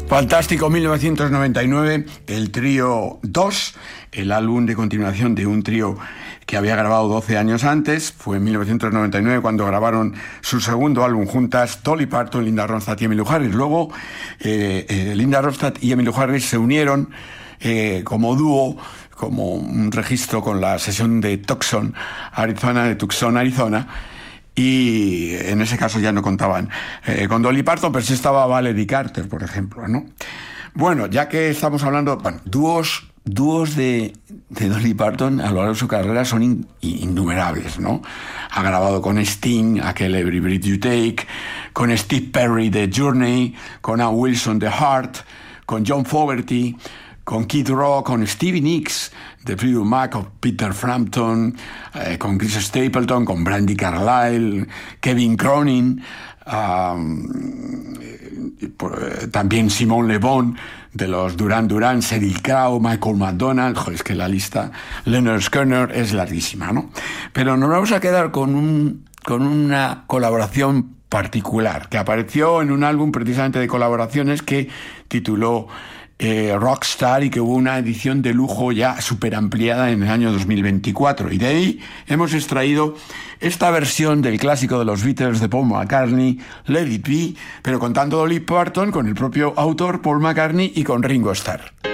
Fantástico 1999, el trío 2, el álbum de continuación de un trío que había grabado 12 años antes. Fue en 1999 cuando grabaron su segundo álbum juntas, Dolly Parton, Linda Ronstadt y Emmylou Harris. Luego Linda Ronstadt y Emmylou Harris se unieron como dúo, como un registro con la sesión de Tucson, Arizona. Y en ese caso ya no contaban con Dolly Parton, pero sí estaba Valerie Carter, por ejemplo, ¿no? Bueno, ya que estamos hablando, dúos de Dolly Parton a lo largo de su carrera son innumerables, ¿no? Ha grabado con Sting, aquel Every Breath You Take, con Steve Perry de Journey, con Ann Wilson de Heart, con John Fogerty, con Kid Rock, con Stevie Nicks de Fleetwood Mac, con Peter Frampton, con Chris Stapleton, con Brandi Carlile, Kevin Cronin, también Simon Le Bon de los Duran Duran, Sheryl Crow, Michael McDonald. Joder, es que la lista, Leonard Skinner, es larguísima, ¿no? Pero nos vamos a quedar con una colaboración particular que apareció en un álbum precisamente de colaboraciones que tituló Rockstar, y que hubo una edición de lujo ya súper ampliada en el año 2024, y de ahí hemos extraído esta versión del clásico de los Beatles de Paul McCartney, Let It Be, pero con tanto Dolly Parton, con el propio autor Paul McCartney y con Ringo Starr.